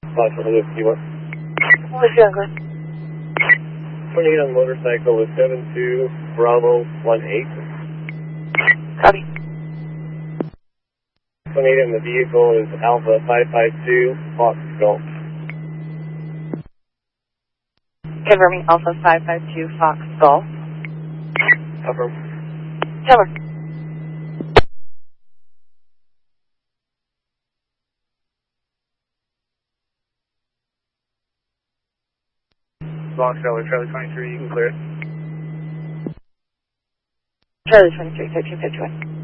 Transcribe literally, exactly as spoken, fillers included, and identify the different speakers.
Speaker 1: Fox Charlie Whiskey one.
Speaker 2: What's your good?
Speaker 1: twenty-eight on motorcycle is seven two Bravo one eight.
Speaker 2: Copy.
Speaker 1: twenty-eight on the vehicle is Alpha five five two Fox Golf.
Speaker 2: Confirming Alpha five five two Fox Golf.
Speaker 1: Confirm.
Speaker 2: Tower.
Speaker 1: Fox Charlie Charlie twenty-three, you can clear it.
Speaker 2: Charlie twenty-three, thirteen fifty-one.